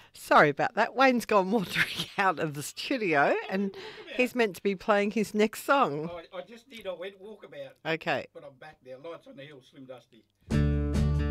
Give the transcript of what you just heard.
Sorry about that. Wayne's gone wandering out of the studio and he's meant to be playing his next song. I just did. I went walkabout, Okay. but I'm back now. Lights on the hill, Slim Dusty.